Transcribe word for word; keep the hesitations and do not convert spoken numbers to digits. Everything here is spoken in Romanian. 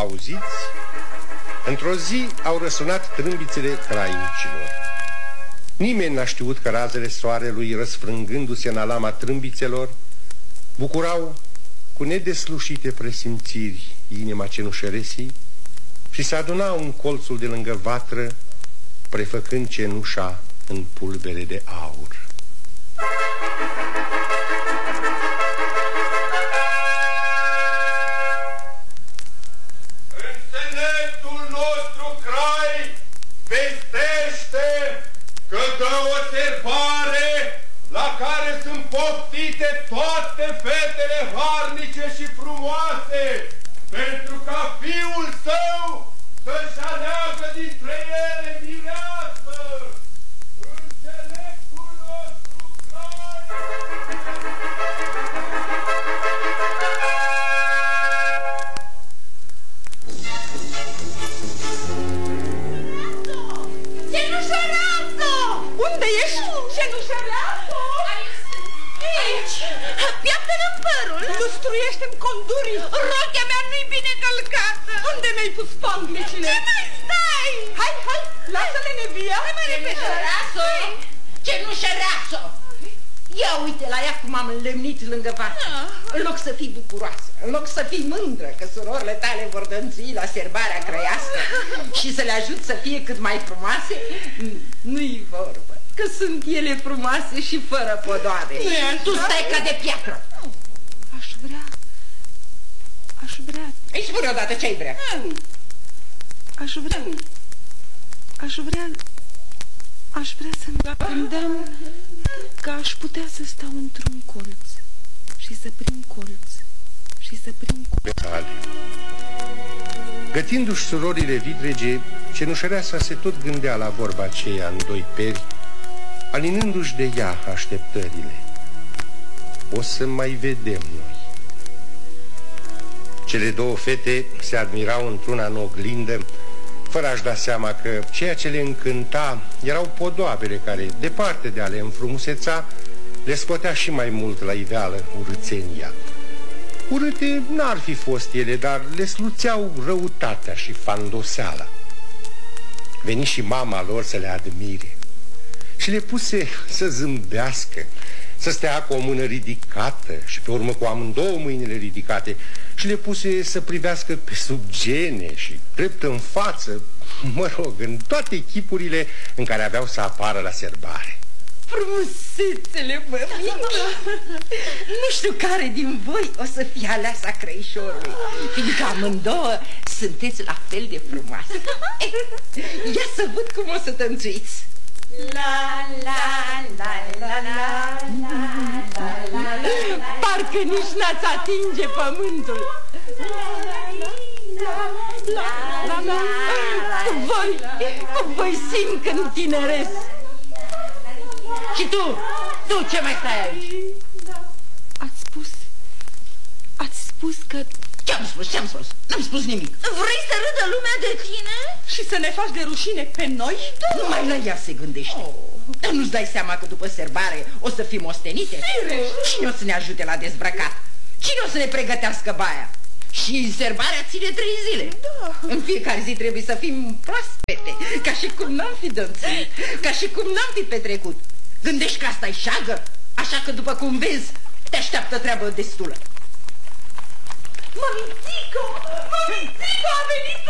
auziți? Într-o zi au răsunat trâmbițele trainicilor. Nimeni n-a știut că razele soarelui, răsfrângându-se în alama trâmbițelor, bucurau cu nedeslușite presimțiri inima cenușăresii și se adunau în colțul de lângă vatră, prefăcând cenușa în pulbere de aur. Înțeleptul nostru crai vestește că dă o serbare la care sunt poftite toate fetele harnice și frumoase, pentru ca fiul său să-și aleagă dintre ele mireasă. Înțeleptul nostru crai! Cenușăreasă! Unde ești, cenușăreasă? Aici! Piaptă-ne părul! Lustruiește-mi condurii! Rochea mea nu-i bine călcată! Unde mi-ai pus panglicile? Ce mai stai? Hai, hai, lasă-le nevia! Hai mai repede! Cenușăreasă! Cenușăreasă! Ia uite la ea cum am înlemnit lângă vatră. În loc să fii bucuroasă, în loc să fii mândră că surorile tale vor dănțui la serbarea crăiască și să le ajut să fie cât mai frumoase, nu-i vorbă, că sunt ele frumoase și fără podoabe. Tu stai ca de piatră. Aș vrea... Aș vrea... Îi spune odată ce-ai vrea. Aș vrea... Aș vrea... Aș vrea să-mi gândeam că aș putea să stau într-un colț și să prind colț și să prind colț. Gătindu-și surorile vidrege, cenușăreasa se tot gândea la vorba aceea în doi peri, alinându-și de ea așteptările. O să mai vedem noi. Cele două fete se admirau într-una în oglindă, fără a-și da seama că ceea ce le încânta erau podoabele care, departe de a le înfrumuseța, le scotea și mai mult la iveală urâțenia. Urâte n-ar fi fost ele, dar le sluțeau răutatea și fandoseala. Veni și mama lor să le admire și le puse să zâmbească, să stea cu o mână ridicată și pe urmă cu amândouă mâinile ridicate și le puse să privească pe sub gene și drept în față, mă rog, în toate chipurile în care aveau să apară la serbare. Frumusețele, mămică! Nu știu care din voi o să fie aleasa crăișorului, fiindcă amândouă sunteți la fel de frumoase. Ia să văd cum o să tănțuiți. La, la, la, la, la, la, la, la. Parcă nici n-ați atinge pământul. Voi, voi simt când tineresc. Și tu, tu ce mai stai aici? Ați spus, ați spus că... Ce-am spus, ce-am spus? N-am spus nimic. Vrei să râdă lumea de tine? Și să ne faci de rușine pe noi? Numai la ea se gândește. Dar nu-ți dai seama că după serbare o să fim ostenite? Cine o să ne ajute la dezbrăcat? Cine o să ne pregătească baia? Și serbarea ține trei zile. Da. În fiecare zi trebuie să fim proaspete, ca și cum n-am fi dănțuit, ca și cum n-am fi petrecut. Gândești că asta-i șagă? Așa că, după cum vezi, te așteaptă treabă destulă. Mămitico! Mămitico, a venit